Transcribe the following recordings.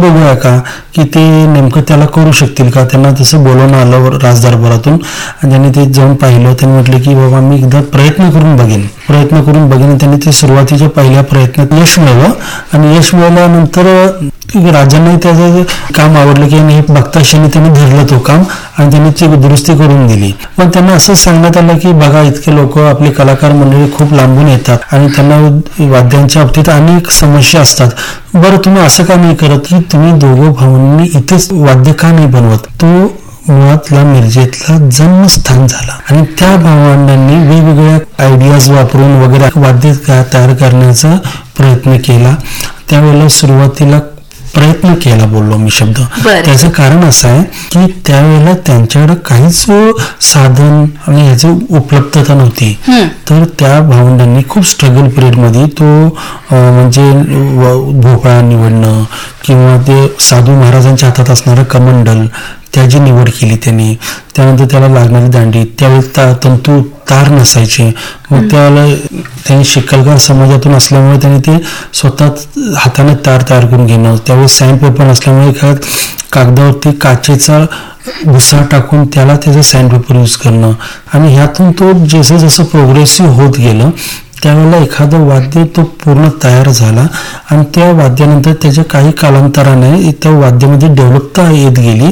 बघूया का की ते नेमकं त्याला करू शकतील का. त्यांना तसं बोलवणं आलं राजदरबारातून आणि त्यांनी ते जाऊन पाहिलं. त्यांनी म्हटलं की बाबा मी एकदा प्रयत्न करून बघेन. त्यांनी ते सुरुवातीच्या पहिल्या प्रयत्नात यश मिळवलं आणि यश मिळवल्यानंतर राजांनाही त्याचं काम आवडलं की हे बघताक्षणी त्यांनी धरलं तो काम आणि त्यांनी ती दुरुस्ती करून दिली. पण त्यांना असं सांगण्यात आलं की बघा इतके लोक आपले कलाकार मंडळी खूप लांबून येतात आणि त्यांना वाद्यांच्या बाबतीत अनेक समस्या असतात. बरं तुम्ही असं का नाही करत की तुम्ही दोघं भावांनी इथेच वाद्य का नाही बनवत. तो मुळातला मिरजेतला जन्मस्थान झाला आणि त्या भावंडांनी वेगवेगळ्या आयडियाज वापरून वगैरे वाद्य तयार करण्याचा प्रयत्न केला. त्यावेळेला सुरुवातीला प्रयत्न केला बोललो मी शब्द. त्याचं कारण असं आहे की त्यावेळेला त्यांच्याकडे काहीच साधन आणि ह्याची उपलब्धता नव्हती. तर त्या भावंडांनी खूप स्ट्रगल पिरियड मध्ये तो म्हणजे भोपळा निवडणं किंवा ते साधू महाराजांच्या हातात असणारं कमंडल त्याची निवड केली त्यांनी. त्यानंतर त्याला लागणारी दांडी त्यावेळी तंतू तार नसायचे. मग त्यावेळेला त्यांनी शिकलगार समाजातून असल्यामुळे त्यांनी ते स्वतः हाताने तार तयार करून घेणं. त्यावेळी सँड पेपर नसल्यामुळे कागदावरती काचेचा भुसा टाकून त्याला त्याचं सँड पेपर यूज करणं आणि ह्यातून तो जसं जसं प्रोग्रेसिव्ह होत गेलं त्यावेळेला एखादं वाद्य तो पूर्ण तयार झाला आणि त्या वाद्यानंतर त्याच्या काही कालांतराने त्या वाद्यामध्ये डेव्हलपता येत गेली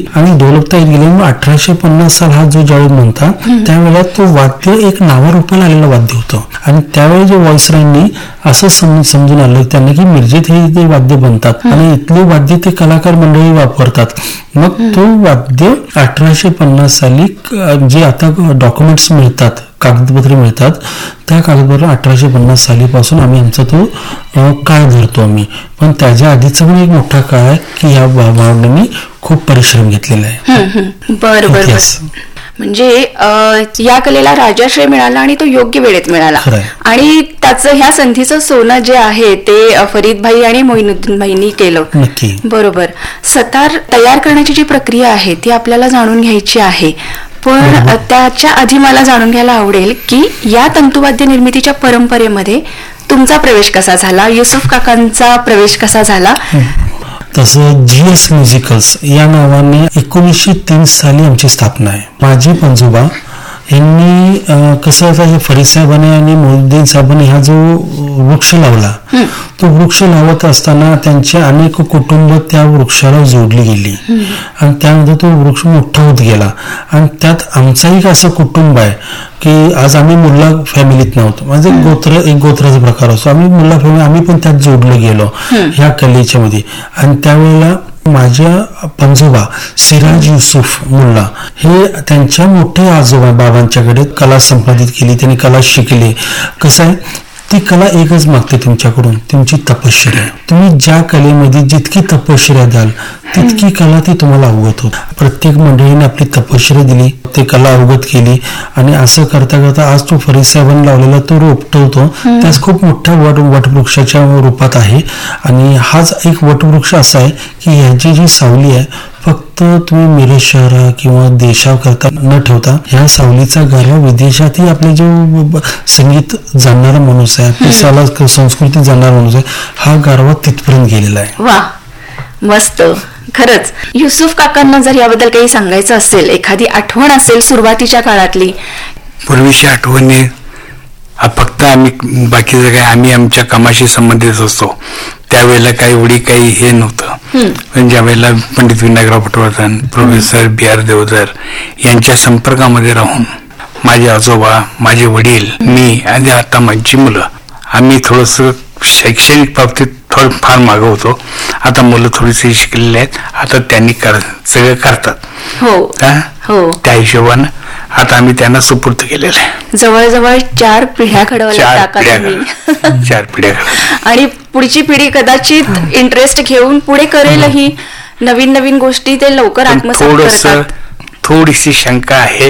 मग 1850 साल हा जो ज्यावेळी म्हणता त्यावेळेला तो वाद्य एक नावारूपाला आलेलं वाद्य होतं. आणि त्यावेळी जे व्हॉइसरॉयनी असं समजून आलं त्यांना की मिरजेत हे ते वाद्य बनतात आणि इथले वाद्य ते कलाकार मंडळी वापरतात. मग तो वाद्य 1850 साली जे आता डॉक्युमेंट्स मिळतात कागदपत्रे मिळतात त्या कागदपत्र 1850 सालीपासून आम्ही आमचा तो काळ धरतो आम्ही. पण त्याच्या आधीचा पण एक मोठा काळ आहे की या भावंडांनी खूप परिश्रम घेतलेला आहे. बरोबर. म्हणजे या कलेला राजाश्रय मिळाला आणि तो योग्य वेळेत मिळाला आणि त्याचं ह्या संधीचं सोनं जे आहे ते फरीदभाई आणि मोइनुद्दीन भाईंनी केलं. बरोबर. सतार तयार करण्याची जी प्रक्रिया आहे ती आपल्याला जाणून घ्यायची आहे. पण त्याच्या आधी मला जाणून घ्यायला आवडेल की या तंतुवाद्य निर्मितीच्या परंपरेमध्ये तुमचा प्रवेश कसा झाला, युसुफ काकांचा प्रवेश कसा झाला. तसं GS म्युझिकल्स या नावाने 1903 साली आमची स्थापना आहे. माझे पंजोबा यांनी कसं आता हे फरीद साहेबांनी आणि मोइनुद्दीन साहेबांनी हा जो वृक्ष लावला तो वृक्ष लावत असताना त्यांचे अनेक कुटुंब त्या वृक्षाला जोडली गेली आणि त्यानंतर तो वृक्ष मोठा होत गेला आणि त्यात आमचाही एक असं कुटुंब आहे की आज आम्ही मुल्ला फॅमिलीत नव्हतो. माझं एक गोत्राचा प्रकार असतो. आम्ही मुल्ला फॅमिली आम्ही पण त्यात जोडलो गेलो ह्या कलेच्या मध्ये. आणि त्यावेळेला माझ्या पंजोबा सिराज युसुफ मुल्ला हे त्यांच्या मोठे आजोबा बाबांच्याकडे कला संपादित केली. त्यांनी कला शिकली. कसं आहे ती कला एकच मागते तुमच्याकडून, तुमची तपश्चर्या. तुम्ही ज्या कलेमध्ये जितकी तपश्चर्या द्याल तितकी कला ती तुम्हाला अवगत होत. प्रत्येक मंडळीने आपली तपश्चर्या दिली, ते कला अवगत केली आणि असं करता करता आज तो फरीद साहेबांनी लावलेला तो रोपटवतो त्याच खूप मोठ्या वटवृक्षाच्या रूपात आहे. आणि हाच एक वटवृक्ष असा आहे की ह्याची जी सावली आहे फक्त तुम्ही मिरज शहर किंवा देशाकरता न ठेवता ह्या सावलीचा गारवा विदेशातही आपले जो संगीत जाणणारा माणूस आहे आपली संस्कृती जाणणारा माणूस आहे हा गारवा तिथपर्यंत गेलेला आहे. वा मस्त. खरंच युसुफ काकांना जर याबद्दल काही सांगायचं असेल, एखादी आठवण असेल सुरुवातीच्या काळातली. पूर्वीच्या आठवणी फक्त आम्ही बाकीचं काय आम्ही आमच्या कामाशी संबंधित असतो त्यावेळेला काही एवढी काही हे नव्हतं. पण ज्या वेळेला पंडित विनायकराव पटवर्धन, प्रोफेसर BR देवधर यांच्या संपर्कामध्ये राहून माझे आजोबा, माझे वडील, मी आणि आता माझी मुलं आम्ही थोडस शैक्षणिक बाबतीत फार मागं होतो. आता मुलं थोडीशी शिकलेली आहेत, आता त्यांनी सगळं करतात. त्या हिशोबानं आता आम्ही त्यांना सुपूर्द केलेलं आहे. जवळजवळ 4 पिढ्या घडवल्या 4 पिढ्या आणि पुढची पिढी कदाचित इंटरेस्ट घेऊन पुढे करेलही. नवीन नवीन गोष्टी ते लवकर आत्मसात करतात. थोडीशी शंका आहे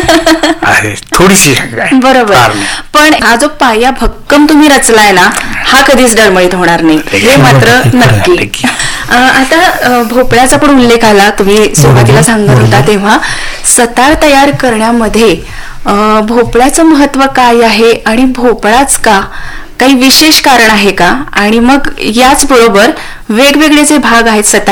थोडीशी शंका आहे. बरोबर. पण हा जो पाया भक्कम तुम्ही रचलाय ना हा कधीच डळमळीत होणार नाही हे मात्र नक्की. आता भोपळ्याचा पण उल्लेख आला, तुम्ही सुरुवातीला सांगत होता तेव्हा. सतार तयार करण्यामध्ये भोपळ्याचं महत्व काय आहे आणि भोपळाच का, काही विशेष कारण आहे का. आणि मग याच बरोबर वेगवेगळे जे भाग आहेत सतार